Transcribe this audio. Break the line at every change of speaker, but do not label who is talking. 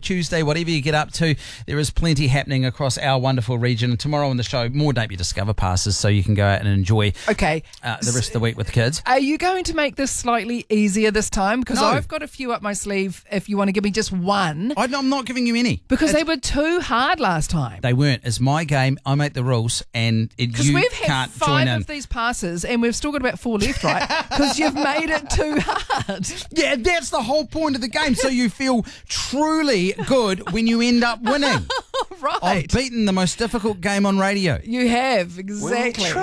Tuesday, whatever you get up to, there is plenty happening across our wonderful region. And tomorrow on the show, more Napier Discover passes so you can go out and enjoy the rest of the week with the kids.
Are you going to make this slightly easier this time? Because
No.
I've got a few up my sleeve if you want to give me just one.
I'm not giving you any.
Because they were too hard last time.
They weren't. It's my game. I make the rules, and
Because
you
we've had
can't
5
join in.
of these passes and we've still got about 4 left, right? Because you've made it too hard.
Yeah, that's the whole point of the game. So you feel truly good when you end up winning.
Right.
I've beaten the most difficult game on radio.
You have, exactly.